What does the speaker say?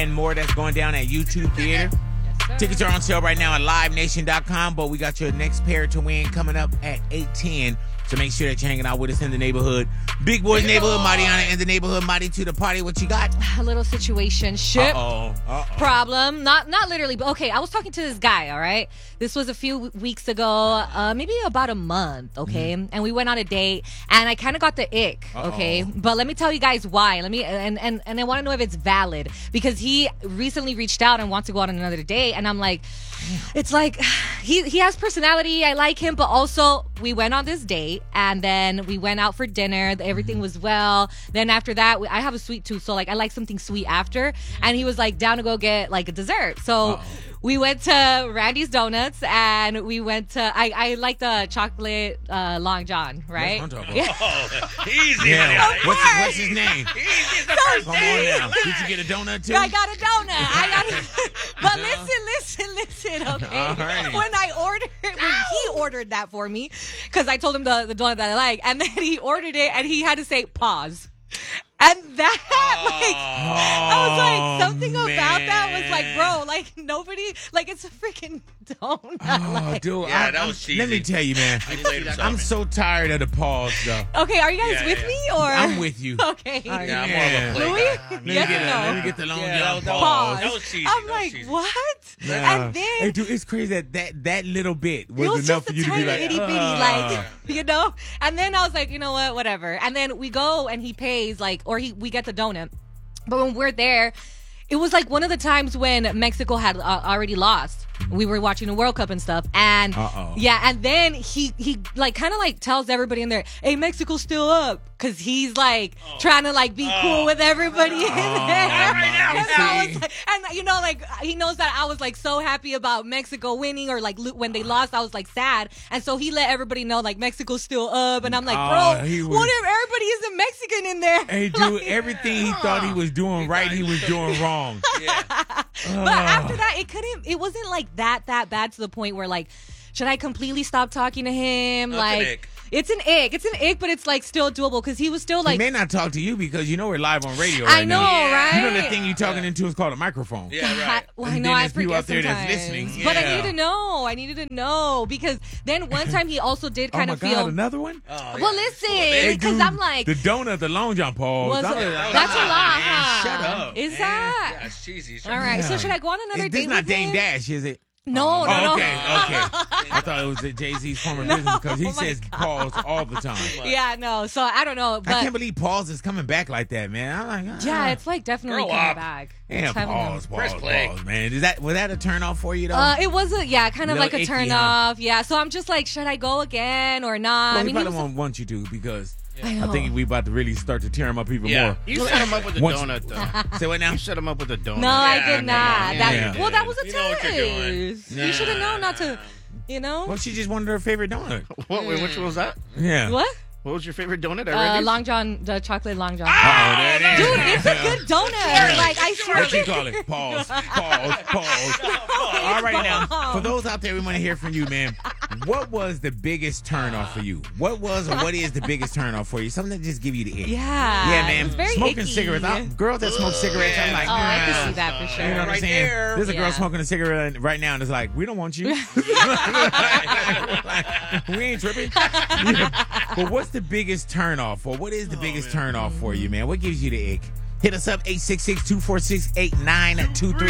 and more that's going down at YouTube Theater. Tickets are on sale right now at livenation.com, but we got your next pair to win coming up at 8:10. So make sure that you're hanging out with us in the neighborhood. Big Boys Neighborhood, Mariana in the neighborhood. Marty to the party. What you got? A little situation ship problem. Not literally, but okay. I was talking to this guy, all right? This was a few weeks ago, maybe about a month, okay? And we went on a date, and I kind of got the ick, okay? But let me tell you guys why. And I want to know if it's valid, because he recently reached out and wants to go on another date, and I'm like, it's like, he has personality. I like him, but also we went on this date, and then we went out for dinner. Everything was well. Then after that, I have a sweet tooth, so like I like something sweet after. And he was like down to go get like a dessert. So we went to Randy's Donuts, and we went to I like the chocolate Long John, right? Easy. Yeah. What's his name? He's the first Come on now. Did you get a donut too? I got a donut. But listen, okay? Alrighty. When he ordered that for me, because I told him the donut that I like, and then he ordered it, and he had to say pause. And that, I was like, something about that was like, bro, like, nobody, like, it's a freaking donut. Like, Dude, Yeah, that was cheesy. let me tell you, man. I'm so tired of the pause, though. okay, are you guys with me, or? I'm with you. Okay. Yeah, I'm more of a play Louis? guy. Let me Yes get or it. no? Let me get the long John that pause. That was cheesy. I'm That was like, cheesy. what? Yeah. And then, Hey, dude, it's crazy that little bit it was was enough just for a you to tiny be like, itty bitty, like, you know? And then I was like, you know what, whatever. And then we go and he pays, like, or we get the donut. But when we're there, it was like one of the times when Mexico had already lost. We were watching the World Cup and stuff, and yeah, and then he like kind of like tells everybody in there, "Hey, Mexico's still up," because he's like trying to like be cool with everybody in there. And I was like, and you know, like he knows that I was like so happy about Mexico winning, or like when they lost, I was like sad, and so he let everybody know like Mexico's still up, and I'm like, bro, what if everybody isn't Mexican in there? Hey, dude, Like, everything he thought he was doing right, he was doing wrong. But after that, it wasn't like that bad to the point where like, should I completely stop talking to him? That's like, an ick. it's an ick, but it's like still doable because he was still He like, may not talk to you because you know we're live on radio I right know, now. right? You know the thing you're talking into is called a microphone. Yeah, right. Well, I And know, then I there's people forget out there that's sometimes. listening. But I Yeah. needed to know because then one time he also did kind Oh my of God, feel. another one? Well, listen, Hey, because dude, I'm like, the donut, the long John pause. that's a Man, lot, huh? Shut up. Is man. that? Yeah, it's cheesy. All right, so should I go on another This date is not with Dame him? Dash, is it? No, no. Okay. I thought it was Jay-Z's former business because he Oh my says pause all the time. Yeah, no. So I don't know, but I can't believe pause is coming back like that, man. I'm like, yeah, it's like definitely Grow coming up. back. yeah, It's having pause, Press play. man. Was that a turn off for you though? It was kind of Little like a icky, turn huh? off. Yeah, so I'm just like, should I go again or not? Well, I he mean, he probably was, won't want you to because I I know. think we about to really start to tear him up even Yeah. more. You set him up with a Once- donut, though. Say what now? You set him up with a donut. No, I Yeah, did come not. on. That, Yeah. Well, that was a You know what you're doing. test. You should have known not to, you know? Well, she just wanted her favorite donut. Wait, which one was that? Yeah. What? What was your favorite donut? Already? Long John, the chocolate Long John. Oh, there it is. Dude, it's a good donut. Like, I swear. What you call it? Pause. All right, now, for those out there, we want to hear from you, man. What was the biggest turn off for you? What was or what is the biggest turn off for you? Something that just give you the ick. Yeah. man. It's very Smoking icky. cigarettes. Girls that smoke cigarettes, I'm like, Oh, I nah. can see that for sure. You know what I'm Right saying? there. There's a girl Yeah. smoking a cigarette right now, and it's like, we don't want you. We ain't tripping. Yeah. But what's the biggest turn off, or what is the biggest turn off for you, man? What gives you the ick? Hit us up 866-246-8923.